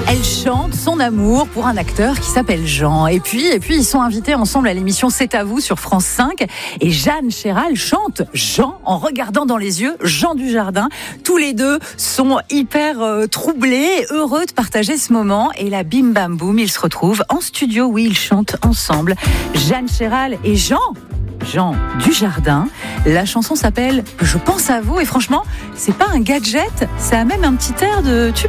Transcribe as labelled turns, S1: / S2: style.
S1: Elle chante son amour pour un acteur qui s'appelle Jean. Et puis, ils sont invités ensemble à l'émission C'est à vous sur France 5. Et Jeanne Chéral chante Jean en regardant dans les yeux Jean Dujardin. Tous les deux sont hyper troublés, heureux de partager ce moment. Et là, bim bam boum, ils se retrouvent en studio. Oui, ils chantent ensemble. Jeanne Chéral et Jean Dujardin. La chanson s'appelle Je pense à vous. Et franchement, c'est pas un gadget, ça a même un petit air de